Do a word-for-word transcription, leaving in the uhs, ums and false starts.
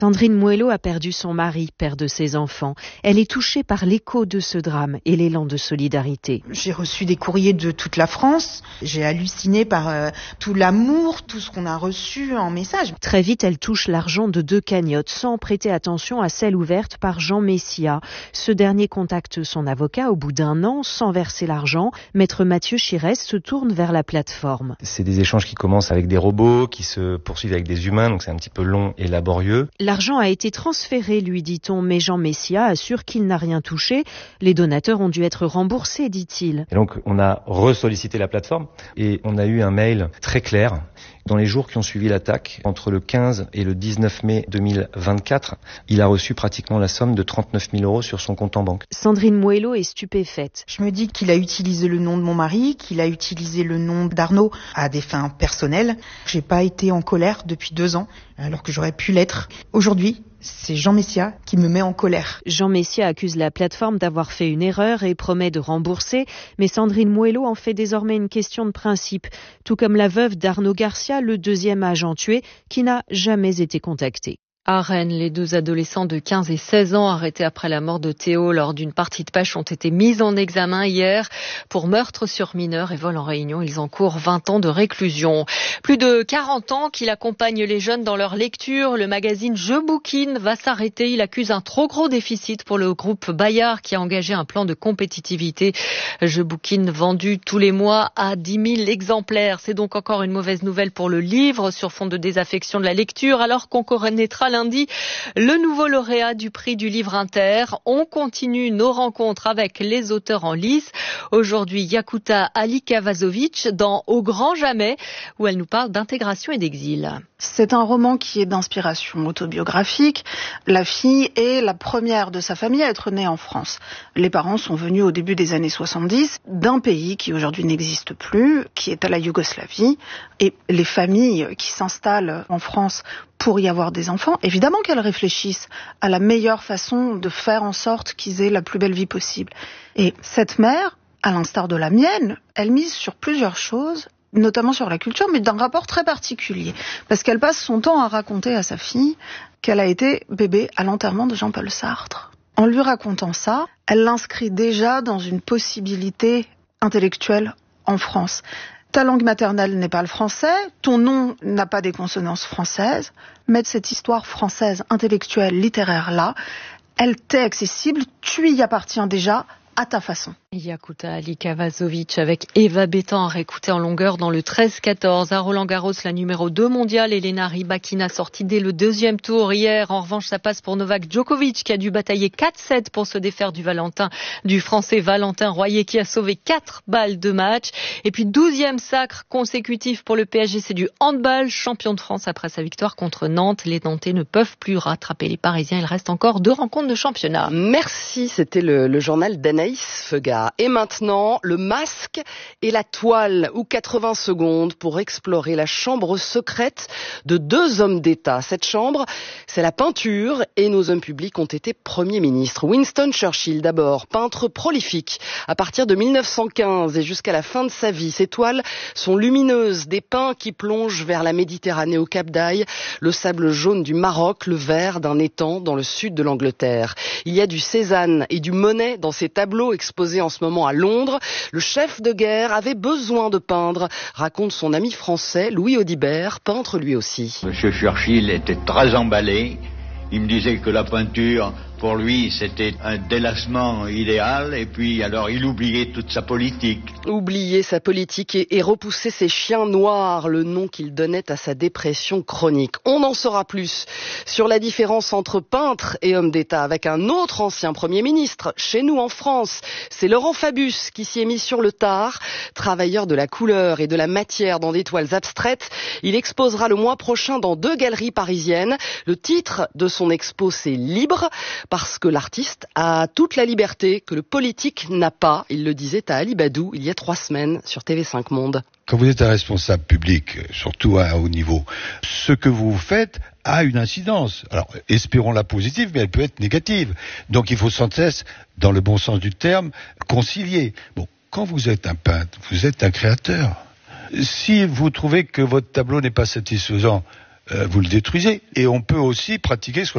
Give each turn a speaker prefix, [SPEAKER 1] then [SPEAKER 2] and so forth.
[SPEAKER 1] Sandrine Mouello a perdu son mari, père de ses enfants. Elle est touchée par l'écho de ce drame et l'élan de solidarité.
[SPEAKER 2] J'ai reçu des courriers de toute la France. J'ai halluciné par euh, tout l'amour, tout ce qu'on a reçu en message.
[SPEAKER 1] Très vite, elle touche l'argent de deux cagnottes, sans prêter attention à celle ouverte par Jean Messia. Ce dernier contacte son avocat au bout d'un an, sans verser l'argent. Maître Mathieu Chirès se tourne vers la plateforme.
[SPEAKER 3] C'est des échanges qui commencent avec des robots, qui se poursuivent avec des humains, donc c'est un petit peu long et laborieux.
[SPEAKER 1] L'argent a été transféré, lui dit-on, mais Jean Messia assure qu'il n'a rien touché. Les donateurs ont dû être remboursés, dit-il.
[SPEAKER 3] Et donc on a ressollicité la plateforme et on a eu un mail très clair. Dans les jours qui ont suivi l'attaque, entre le quinze et le dix-neuf mai deux mille vingt-quatre, il a reçu pratiquement la somme de trente-neuf mille euros sur son compte en banque.
[SPEAKER 1] Sandrine Mouello est stupéfaite.
[SPEAKER 2] Je me dis qu'il a utilisé le nom de mon mari, qu'il a utilisé le nom d'Arnaud à des fins personnelles. J'ai pas été en colère depuis deux ans, alors que j'aurais pu l'être. Aujourd'hui, c'est Jean Messia qui me met en colère.
[SPEAKER 1] Jean Messia accuse la plateforme d'avoir fait une erreur et promet de rembourser, mais Sandrine Mouello en fait désormais une question de principe, tout comme la veuve d'Arnaud Garcia, le deuxième agent tué, qui n'a jamais été contacté.
[SPEAKER 4] À Rennes, les deux adolescents de quinze et seize ans arrêtés après la mort de Théo lors d'une partie de pêche ont été mis en examen hier pour meurtre sur mineur et vol en réunion. Ils encourent vingt ans de réclusion. Plus de quarante ans qu'il accompagne les jeunes dans leur lecture. Le magazine Je Bouquine va s'arrêter. Il accuse un trop gros déficit pour le groupe Bayard qui a engagé un plan de compétitivité. Je Bouquine vendu tous les mois à dix mille exemplaires. C'est donc encore une mauvaise nouvelle pour le livre sur fond de désaffection de la lecture alors qu'on connaîtra lundi le nouveau lauréat du prix du livre inter. On continue nos rencontres avec les auteurs en lice. Aujourd'hui, Yakuta Alikavazovic dans Au grand jamais, où elle nous parle d'intégration et d'exil.
[SPEAKER 5] C'est un roman qui est d'inspiration autobiographique. La fille est la première de sa famille à être née en France. Les parents sont venus au début des années soixante-dix d'un pays qui aujourd'hui n'existe plus, qui est à la Yougoslavie. Et les familles qui s'installent en France pour y avoir des enfants, évidemment qu'elles réfléchissent à la meilleure façon de faire en sorte qu'ils aient la plus belle vie possible. Et cette mère, à l'instar de la mienne, elle mise sur plusieurs choses, notamment sur la culture, mais d'un rapport très particulier. Parce qu'elle passe son temps à raconter à sa fille qu'elle a été bébé à l'enterrement de Jean-Paul Sartre. En lui racontant ça, elle l'inscrit déjà dans une possibilité intellectuelle en France. Ta langue maternelle n'est pas le français, ton nom n'a pas des consonances françaises, mais cette histoire française, intellectuelle, littéraire-là, elle t'est accessible, tu y appartiens déjà à ta façon.
[SPEAKER 4] Yakuta Alikavazovic avec Eva Bétan à réécouter en longueur dans le treize quatorze. À Roland-Garros, la numéro deux mondiale, Elena Rybakina sortie dès le deuxième tour hier. En revanche, ça passe pour Novak Djokovic qui a dû batailler quatre sept pour se défaire du Valentin, du Français Valentin Royer qui a sauvé quatre balles de match. Et puis douzième sacre consécutif pour le P S G, c'est du handball, champion de France après sa victoire contre Nantes. Les Nantais ne peuvent plus rattraper les Parisiens. Il reste encore deux rencontres de championnat.
[SPEAKER 6] Merci, c'était le, le journal d'Anaïs Feuga. Et maintenant, le masque et la toile, ou quatre-vingts secondes pour explorer la chambre secrète de deux hommes d'État. Cette chambre, c'est la peinture et nos hommes publics ont été premiers ministres. Winston Churchill d'abord, peintre prolifique. À partir de mille neuf cent quinze et jusqu'à la fin de sa vie, ses toiles sont lumineuses, des pins qui plongent vers la Méditerranée au Cap d'Aille, le sable jaune du Maroc, le vert d'un étang dans le sud de l'Angleterre. Il y a du Cézanne et du Monet dans ces tableaux exposés en ce moment à Londres. Le chef de guerre avait besoin de peindre, raconte son ami français Louis Audibert, peintre lui aussi.
[SPEAKER 7] Monsieur Churchill était très emballé. Il me disait que la peinture, pour lui, c'était un délassement idéal. Et puis, alors, il oubliait toute sa politique.
[SPEAKER 6] Oublier sa politique et, et repousser ses chiens noirs, le nom qu'il donnait à sa dépression chronique. On en saura plus sur la différence entre peintre et homme d'État avec un autre ancien Premier ministre, chez nous en France. C'est Laurent Fabius qui s'y est mis sur le tard. Travailleur de la couleur et de la matière dans des toiles abstraites, il exposera le mois prochain dans deux galeries parisiennes. Le titre de son expo, c'est Libre, parce que l'artiste a toute la liberté que le politique n'a pas. Il le disait à Ali Badou il y a trois semaines sur T V cinq Monde.
[SPEAKER 8] Quand vous êtes un responsable public, surtout à haut niveau, ce que vous faites a une incidence. Alors, espérons-la positive, mais elle peut être négative. Donc il faut sans cesse, dans le bon sens du terme, concilier. Bon, quand vous êtes un peintre, vous êtes un créateur. Si vous trouvez que votre tableau n'est pas satisfaisant, euh, vous le détruisez. Et on peut aussi pratiquer ce qu'on